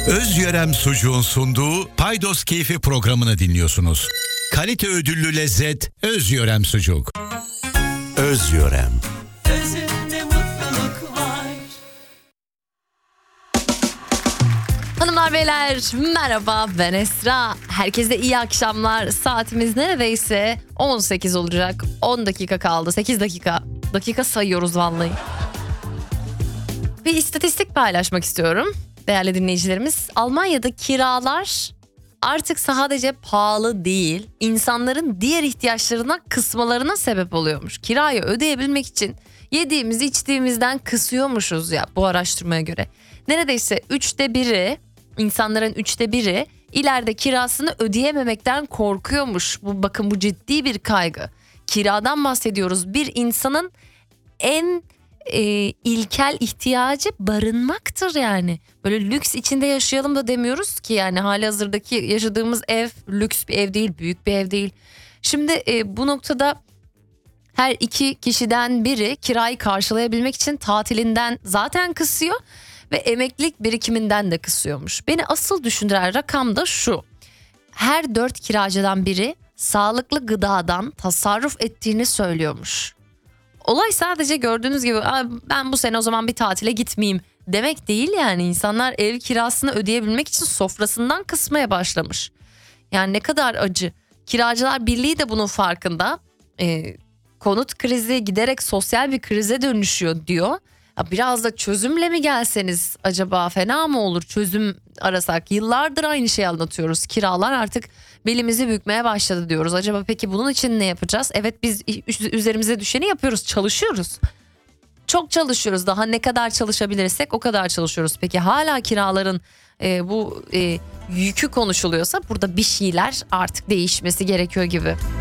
Özyörem Sucuğun sunduğu Paydos Keyfi programını dinliyorsunuz. Kalite ödüllü lezzet Özyörem Sucuk. Özyörem. Özünde mutluluk var. Hanımlar beyler merhaba, ben Esra. Herkese iyi akşamlar. Saatimiz neredeyse 18 olacak. 10 dakika kaldı. 8 dakika. Dakika sayıyoruz vallahi. Bir istatistik paylaşmak istiyorum değerli dinleyicilerimiz. Almanya'da kiralar artık sadece pahalı değil, insanların diğer ihtiyaçlarına kısmalarına sebep oluyormuş. Kirayı ödeyebilmek için yediğimiz içtiğimizden kısıyormuşuz ya bu araştırmaya göre. Neredeyse insanların 1/3'ü ileride kirasını ödeyememekten korkuyormuş. Bakın bu ciddi bir kaygı. Kiradan bahsediyoruz. Bir insanın en ilkel ihtiyacı barınmaktır yani. Böyle lüks içinde yaşayalım da demiyoruz ki yani halihazırdaki yaşadığımız ev lüks bir ev değil, büyük bir ev değil. Şimdi bu noktada her iki kişiden biri kirayı karşılayabilmek için tatilinden zaten kısıyor ve emeklilik birikiminden de kısıyormuş. Beni asıl düşündüren rakam da şu: her 4 kiracıdan biri sağlıklı gıdadan tasarruf ettiğini söylüyormuş. Olay sadece gördüğünüz gibi ben bu sene o zaman bir tatile gitmeyeyim demek değil yani. İnsanlar ev kirasını ödeyebilmek için sofrasından kısmaya başlamış. Yani ne kadar acı. Kiracılar Birliği de bunun farkında. Konut krizi giderek sosyal bir krize dönüşüyor diyor. Ya biraz da çözümle mi gelseniz acaba, fena mı olur çözüm arasak? Yıllardır aynı şeyi anlatıyoruz. Kiralar artık belimizi bükmeye başladı diyoruz. Acaba peki bunun için ne yapacağız? Evet, biz üzerimize düşeni yapıyoruz, çalışıyoruz. Çok çalışıyoruz, daha ne kadar çalışabilirsek o kadar çalışıyoruz. Peki hala kiraların bu yükü konuşuluyorsa burada bir şeyler artık değişmesi gerekiyor gibi.